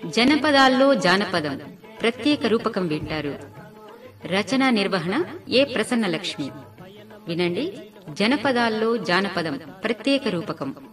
జనపదాల్లో జానపదం ప్రత్యేక రూపకం వింటారు. రచన నిర్వహణ ఏ ప్రసన్నలక్ష్మి. వినండి, జనపదాల్లో జానపదం ప్రత్యేక రూపకం.